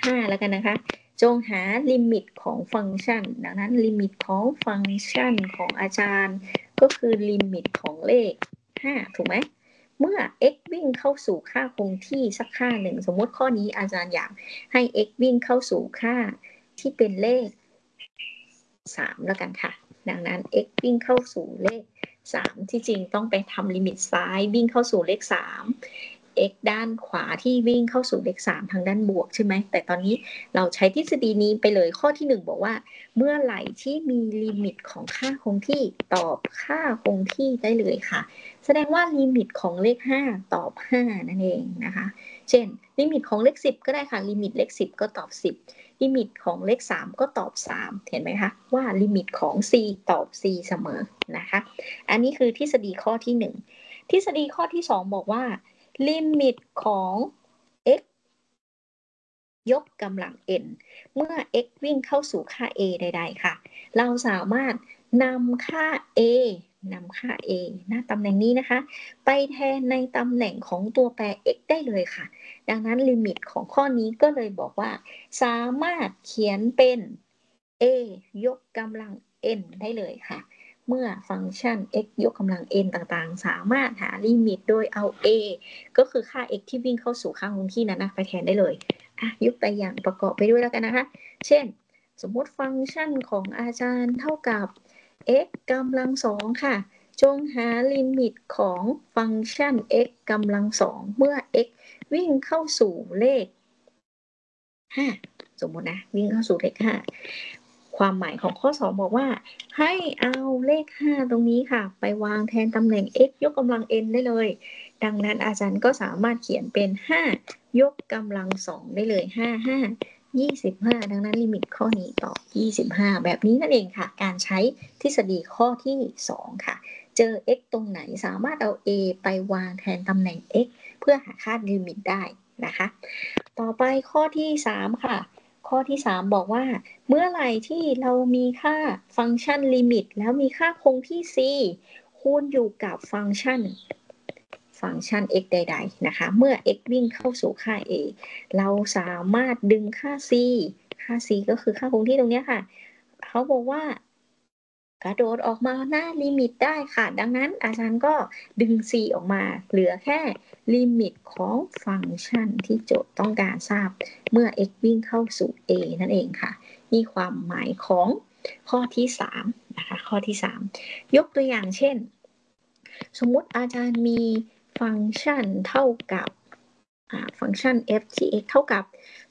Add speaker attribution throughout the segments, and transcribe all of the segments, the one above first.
Speaker 1: 5แล้วกันนะคะจงหาลิมิตของฟังก์ชันดังนั้นลิมิตของฟังก์ชันของอาจารย์ก็คือลิมิตของเลข5ถูกไหมเมื่อ x วิ่งเข้าสู่ค่าคงที่สักค่าหนึ่งสมมติข้อนี้อาจารย์อยากให้ x วิ่งเข้าสู่ค่าที่เป็นเลข3แล้วกันค่ะดังนั้น x วิ่งเข้าสู่เลข3ที่จริงต้องไปทำลิมิตซ้ายวิ่งเข้าสู่เลข3 x ด้านขวาที่วิ่งเข้าสู่เลข3ทางด้านบวกใช่ไหมแต่ตอนนี้เราใช้ทฤษฎีนี้ไปเลยข้อที่1บอกว่าเมื่อไหร่ที่มีลิมิตของค่าคงที่ตอบค่าคงที่ได้เลยค่ะแสดงว่าลิมิตของเลข5ตอบ5นั่นเองนะคะเช่นลิมิตของเลข10ก็ได้ค่ะลิมิตเลข10ก็ตอบ10ลิมิตของเลข3ก็ตอบ3เห็นไหมคะว่าลิมิตของ c ตอบ c เสมอนะคะอันนี้คือทฤษฎีข้อที่1ทฤษฎีข้อที่2บอกว่าลิมิตของ x ยกกำลัง n เมื่อ x วิ่งเข้าสู่ค่า a ใดๆค่ะเราสามารถนำค่า a ณตำแหน่งนี้นะคะไปแทนในตำแหน่งของตัวแปร x ได้เลยค่ะดังนั้นลิมิตของข้อนี้ก็เลยบอกว่าสามารถเขียนเป็น a ยกกำลัง n ได้เลยค่ะเมื่อฟังก์ชัน x ยกกำลัง n ต่างๆสามารถหาลิมิตโดยเอา a ก็คือค่า x ที่วิ่งเข้าสู่ค่าคงที่นั้นนะไปแทนได้เลยยกตัวอย่างประกอบไปด้วยแล้วกันนะคะเช่นสมมติฟังก์ชันของอาจารย์เท่ากับ x กำลัง2ค่ะจงหาลิมิตของฟังก์ชัน x กำลัง2เมื่อ x วิ่งเข้าสู่เลข5สมมตินะวิ่งเข้าสู่เลข5ความหมายของข้อ2บอกว่าให้เอาเลข5ตรงนี้ค่ะไปวางแทนตำแหน่ง x ยกกำลัง n ได้เลยดังนั้นอาจารย์ก็สามารถเขียนเป็น5ยกกำลัง2ได้เลย25ดังนั้นลิมิตข้อนี้ตอบ25แบบนี้นั่นเองค่ะการใช้ทฤษฎีข้อที่2ค่ะเจอ x ตรงไหนสามารถเอา a ไปวางแทนตำแหน่ง x เพื่อหาค่าลิมิตได้นะคะต่อไปข้อที่3ค่ะข้อที่3บอกว่าเมื่อไหร่ที่เรามีค่าฟังก์ชันลิมิตแล้วมีค่าคงที่ c คูณอยู่กับฟังก์ชัน x ใดๆนะคะเมื่อ x วิ่งเข้าสู่ค่า a เราสามารถดึงค่า c ก็คือค่าคงที่ตรงนี้ค่ะเขาบอกว่ากระโดดออกมาหน้าลิมิตได้ค่ะดังนั้นอาจารย์ก็ดึง c ออกมาเหลือแค่ลิมิตของฟังก์ชันที่โจทย์ต้องการทราบเมื่อ x วิ่งเข้าสู่ a นั่นเองค่ะนี่ความหมายของข้อที่3นะคะข้อที่3ยกตัวอย่างเช่นสมมุติอาจารย์มีฟังก์ชันเท่ากับฟังก์ชัน f ที่ x เท่ากับ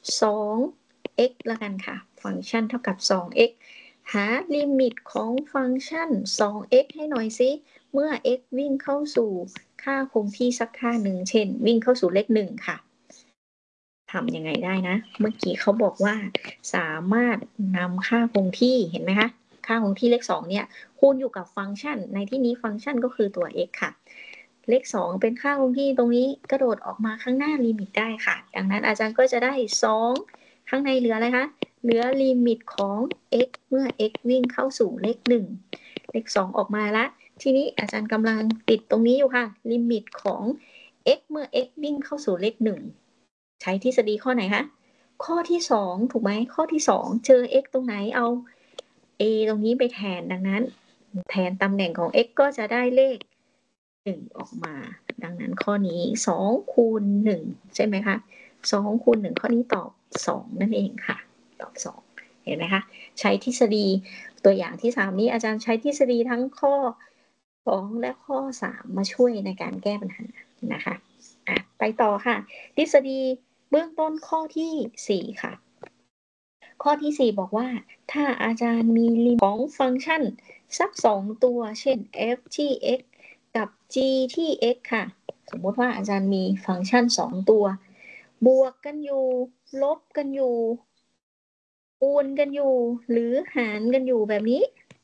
Speaker 1: 2x แล้วกันค่ะฟังก์ชันเท่ากับ 2x หาลิมิตของฟังก์ชัน 2x ให้หน่อยสิเมื่อ x วิ่งเข้าสู่ค่าคงที่สักค่าหนึ่งเช่นวิ่งเข้าสู่เลข1ค่ะทำยังไงได้นะเมื่อกี้เขาบอกว่าสามารถนำค่าคงที่เห็นไหมคะค่าคงที่เลข2เนี่ยคูณอยู่กับฟังก์ชันในที่นี้ฟังก์ชันก็คือตัว x ค่ะเลข2เป็นค่าคงที่ตรงนี้กระโดดออกมาข้างหน้าลิมิตได้ค่ะดังนั้นอาจารย์ก็จะได้2ข้างในเหลืออะไรคะเหลือลิมิตของ x เมื่อ x วิ่งเข้าสู่เลข1เลข2ออกมาละทีนี้อาจารย์กำลังติดตรงนี้อยู่ค่ะลิมิตของ x เมื่อ x วิ่งเข้าสู่เลข1ใช้ทฤษฎีข้อไหนคะข้อที่2ถูกไหมข้อที่2เจอ x ตรงไหนเอา a ตรงนี้ไปแทนดังนั้นแทนตำแหน่งของ x ก็จะได้เลข1ออกมาดังนั้นข้อนี้2คูณ1ใช่ไหมคะ2คูณ1ข้อนี้ตอบ2นั่นเองค่ะตอบ2เห็นไหมคะใช้ทฤษฎีตัวอย่างที่3นี้อาจารย์ใช้ทฤษฎีทั้งข้อ2และข้อ3มาช่วยในการแก้ปัญหานะคะไปต่อค่ะทฤษฎีเบื้องต้นข้อที่4ค่ะข้อที่4บอกว่าถ้าอาจารย์มีลิมิตของฟังก์ชันสัก2ตัวเช่น f ที่ x กับ g ที่ x ค่ะสมมติว่าอาจารย์มีฟังก์ชัน2ตัวบวกกันอยู่ลบกันอยู่คูณกันอยู่หรือหารกันอยู่แบบนี้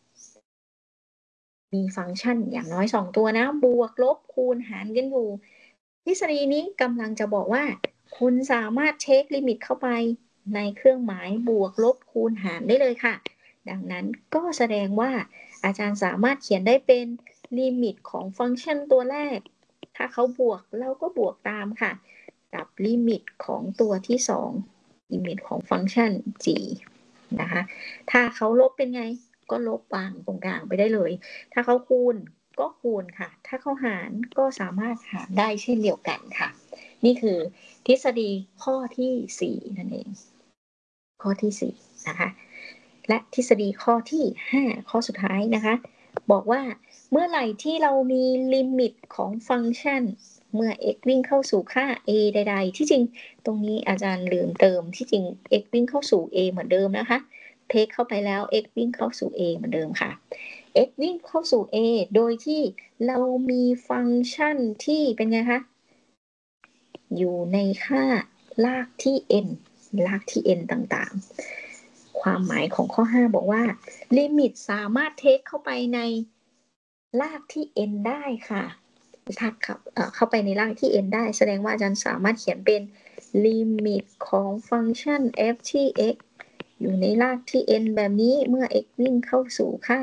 Speaker 1: มีฟังก์ชันอย่างน้อย2ตัวนะบวกลบคูณหารกันอยู่ทฤษฎีนี้กำลังจะบอกว่าคุณสามารถเช็คลิมิตเข้าไปในเครื่องหมายบวกลบคูณหารได้เลยค่ะดังนั้นก็แสดงว่าอาจารย์สามารถเขียนได้เป็นลิมิตของฟังก์ชันตัวแรกถ้าเขาบวกเราก็บวกตามค่ะกับลิมิตของตัวที่2 ลิมิตของฟังก์ชัน g นะคะถ้าเขาลบเป็นไงก็ลบวางตรงกลางไปได้เลยถ้าเขาคูณก็คูณค่ะถ้าเขาหารก็สามารถหารได้เช่นเดียวกันค่ะนี่คือทฤษฎีข้อที่4นั่นเองข้อที่4นะคะและทฤษฎีข้อที่5ข้อสุดท้ายนะคะบอกว่าเมื่อไหร่ที่เรามีลิมิตของฟังก์ชันเมื่อ x วิ่งเข้าสู่ค่า a ใดๆที่จริงตรงนี้อาจารย์ลืมเติมที่จริง x วิ่งเข้าสู่ a เหมือนเดิมนะคะเทคเข้าไปแล้ว x วิ่งเข้าสู่ a เหมือนเดิมค่ะ x วิ่งเข้าสู่ a โดยที่เรามีฟังก์ชันที่เป็นไงคะอยู่ในค่ารากที่ n รากที่ n ต่างๆความหมายของข้อ5บอกว่าลิมิตสามารถเทคเข้าไปในรากที่ n ได้ค่ะถ้าเข้าไปในรากที่ n ได้แสดงว่าอาจารย์สามารถเขียนเป็นลิมิตของฟังก์ชัน f ที่ x อยู่ในรากที่ n แบบนี้เมื่อ x วิ่งเข้าสู่ค่า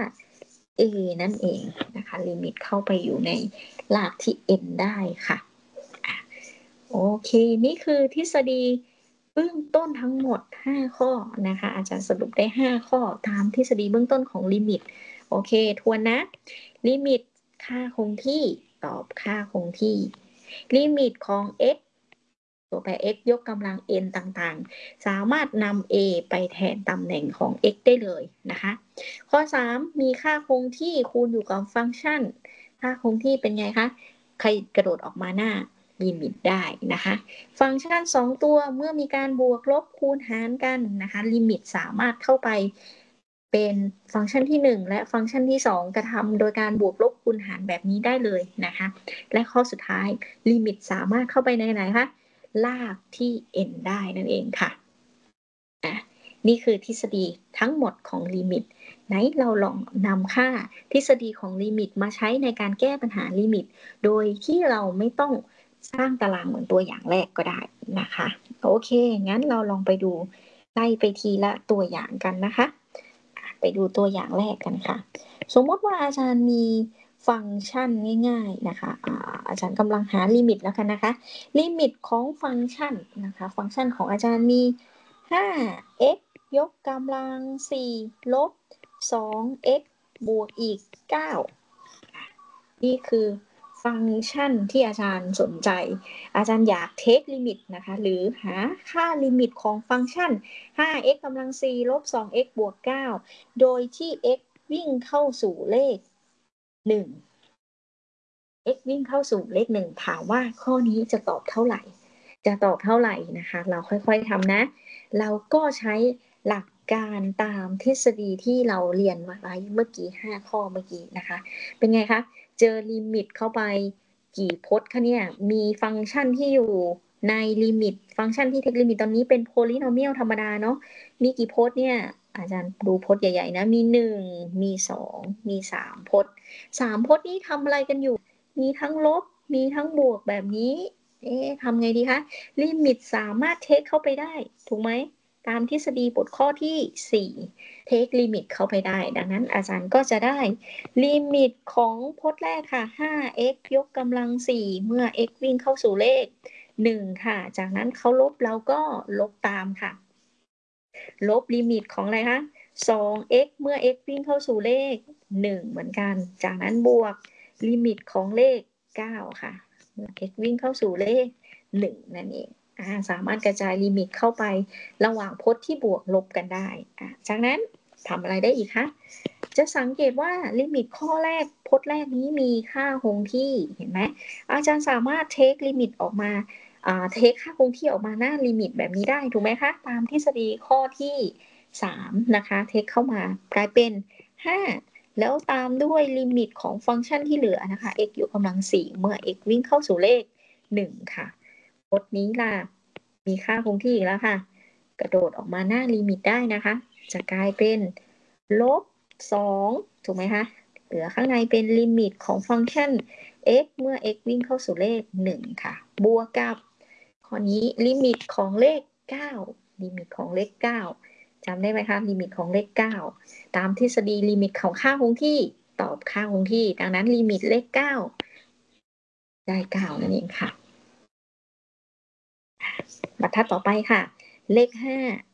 Speaker 1: a นั่นเองนะคะลิมิตเข้าไปอยู่ในรากที่ n ได้ค่ะโอเคนี่คือทฤษฎีเบื้องต้นทั้งหมด5ข้อนะคะอาจารย์สรุปได้5ข้อตามทฤษฎีเบื้องต้นของลิมิตโอเคทวนนะลิมิตค่าคงที่ตอบค่าคงที่ลิมิตของ x ตัวแปร x ยกกำลัง n ต่างๆสามารถนำ a ไปแทนตำแหน่งของ x ได้เลยนะคะข้อ3มีค่าคงที่คูณอยู่กับฟังก์ชันค่าคงที่เป็นไงคะใครกระโดดออกมาหน้าลิมิตได้นะคะฟังก์ชัน2ตัวเมื่อมีการบวกลบคูณหารกันนะคะลิมิตสามารถเข้าไปเป็นฟังก์ชันที่1และฟังก์ชันที่2กระทำโดยการบวกลบคูณหารแบบนี้ได้เลยนะคะและข้อสุดท้ายลิมิตสามารถเข้าไปในไหนคะลากที่ n ได้นั่นเองค่ะนี่คือทฤษฎีทั้งหมดของลิมิตไหนเราลองนำค่าทฤษฎีของลิมิตมาใช้ในการแก้ปัญหาลิมิตโดยที่เราไม่ต้องสร้างตารางเหมือนตัวอย่างแรกก็ได้นะคะโอเคงั้นเราลองไปดูไล่ไปทีละตัวอย่างกันนะคะไปดูตัวอย่างแรกกันค่ะสมมติว่าอาจารย์มีฟังก์ชันง่ายๆนะคะอาจารย์กำลังหาลิมิตแล้วกันนะคะลิมิตของฟังก์ชันนะคะฟังก์ชันของอาจารย์มี5x ยกกำลัง4ลบ 2x บวกอีก9นี่คือฟังก์ชันที่อาจารย์สนใจอาจารย์อยากเทคลิมิตนะคะหรือหาค่าลิมิตของฟังก์ชัน 5x กำลัง4ลบ 2x บวก9โดยที่ x วิ่งเข้าสู่เลข1 x วิ่งเข้าสู่เลข1ถามว่าข้อนี้จะตอบเท่าไหร่นะคะเราค่อยๆทำนะเราก็ใช้หลักการตามทฤษฎีที่เราเรียนไว้เมื่อกี้5ข้อเมื่อกี้นะคะเป็นไงคะเจอลิมิตเข้าไปกี่พจน์คะเนี่ยมีฟังก์ชันที่อยู่ในลิมิตฟังก์ชันที่เทคลิมิตตอนนี้เป็น polynomial ธรรมดาเนาะมีกี่พจน์เนี่ยอาจารย์ดูพจน์ใหญ่ๆนะมี1มี2มี3พจน์3พจน์นี้ทำอะไรกันอยู่มีทั้งลบมีทั้งบวกแบบนี้ทำไงดีคะลิมิตสามารถเทคเข้าไปได้ถูกไหมตามทฤษฎีบทข้อที่4เทคลิมิตเข้าไปได้ดังนั้นอาจารย์ก็จะได้ลิมิตของพจน์แรกค่ะ 5x ยกกำลัง4เมื่อ x วิ่งเข้าสู่เลข1ค่ะจากนั้นเขาลบเราก็ลบตามค่ะลบลิมิตของอะไรคะ 2x เมื่อ x วิ่งเข้าสู่เลข1เหมือนกันจากนั้นบวกลิมิตของเลข9ค่ะเมื่อ x วิ่งเข้าสู่เลข1นั่นเองสามารถกระจายลิมิตเข้าไประหว่างพจน์ที่บวกลบกันได้จากนั้นทำอะไรได้อีกคะจะสังเกตว่าลิมิตข้อแรกพจน์แรกนี้มีค่าคงที่เห็นไหมอาจารย์สามารถเทคลิมิตออกมาเทคค่าคงที่ออกมาหน้าลิมิตแบบนี้ได้ถูกไหมคะตามทฤษฎีข้อที่3นะคะเทคเข้ามากลายเป็น5แล้วตามด้วยลิมิตของฟังก์ชันที่เหลือนะคะ x ยกกำลัง4เมื่อ x วิ่งเข้าสู่เลข1ค่ะพจน์นี้ล่ะมีค่าคงที่อีกแล้วค่ะกระโดดออกมาหน้าลิมิตได้นะคะจะกลายเป็นลบ2ถูกไหมคะเหลือข้างในเป็นลิมิตของฟังก์ชัน x เมื่อ x วิ่งเข้าสู่เลข1ค่ะบวกกับข้อนี้ลิมิตของเลข9ลิมิตของเลข9จำได้ไหมคะลิมิตของเลข9ตามทฤษฎีลิมิตของค่าคงที่ตอบค่าคงที่ดังนั้นลิมิตเลข9ได้9นั่นเองค่ะบรรทัดต่อไปค่ะเลข5